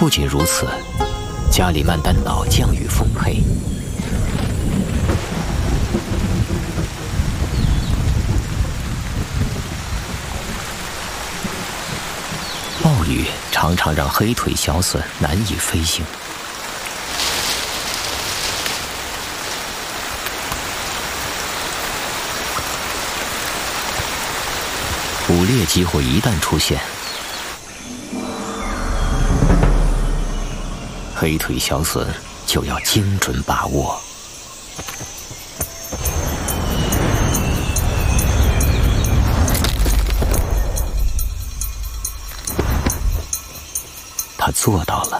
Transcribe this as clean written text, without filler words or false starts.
不仅如此，加里曼丹岛降雨丰沛，暴雨常常让黑腿小隼难以飞行。捕猎机会一旦出现，黑腿小隼就要精准把握。他做到了。